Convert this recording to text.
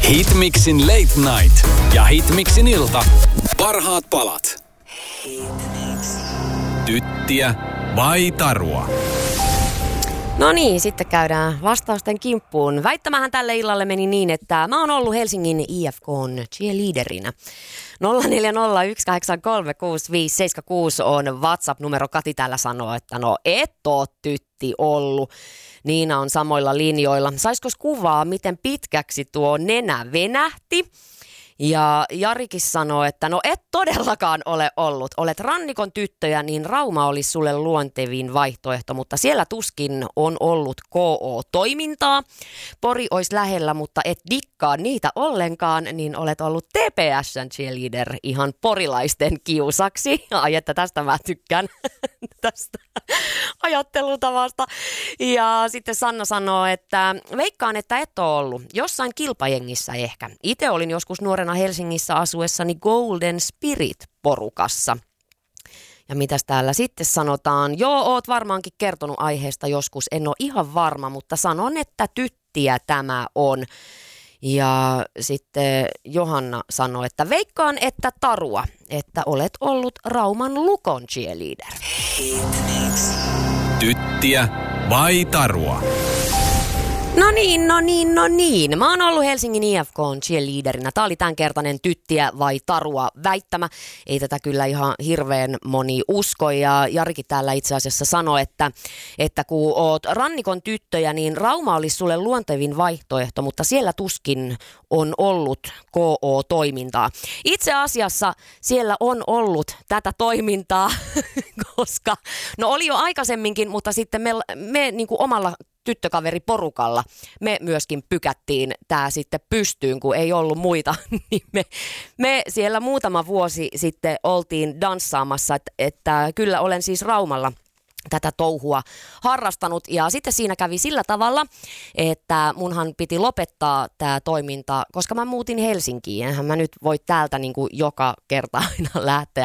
Hitmixin Late Night ja Hitmixin ilta. Parhaat palat. Tyttiä vai tarua? No niin, sitten käydään vastausten kimppuun. Väittämähän tälle illalle meni niin, että mä oon ollut Helsingin IFK:n cheerleaderinä. 0401836576 on WhatsApp-numero. Kati täällä sanoo, että no et oo tytti ollut. Niina on samoilla linjoilla. Saisikos kuvaa, miten pitkäksi tuo nenä venähti? Ja Jarikin sanoo, että no et todellakaan ole ollut. Olet rannikon tyttöjä, niin Rauma olisi sulle luontevin vaihtoehto, mutta siellä tuskin on ollut KO-toimintaa. Pori olisi lähellä, mutta et dikkaa niitä ollenkaan, niin olet ollut TPS:n cheerleader ihan porilaisten kiusaksi. Ai että tästä mä tykkään, tästä ajattelutavasta. Ja sitten Sanna sanoo, että veikkaan, että et ole ollut. Jossain kilpajengissä ehkä. Itse olin joskus nuorena Helsingissä asuessani Golden Spirit-porukassa. Ja mitäs täällä sitten sanotaan? Joo, oot varmaankin kertonut aiheesta joskus. En ole ihan varma, mutta sanon, että tyttiä tämä on. Ja sitten Johanna sanoi, että veikkaan, että tarua, että olet ollut Rauman Lukon cheerleader. Tyttiä vai tarua? No niin. Mä oon ollut Helsingin IFK:n cheerleaderinä. Tää oli tämänkertainen tyttiä vai tarua väittämä. Ei tätä kyllä ihan hirveän moni usko. Ja Jarikin täällä itse asiassa sanoi, että kun oot rannikon tyttöjä, niin Rauma olisi sulle luontevin vaihtoehto, mutta siellä tuskin on ollut KO-toimintaa. Itse asiassa siellä on ollut tätä toimintaa, koska no oli jo aikaisemminkin, mutta sitten me niin kuin omalla tyttökaveriporukalla me myöskin pykättiin tää sitten pystyyn, kun ei ollut muita, niin me siellä muutama vuosi sitten oltiin danssaamassa, että kyllä olen siis Raumalla tätä touhua harrastanut ja sitten siinä kävi sillä tavalla, että munhan piti lopettaa tämä toiminta, koska mä muutin Helsinkiin. Enhän mä nyt voi täältä niin kuin joka kerta aina lähteä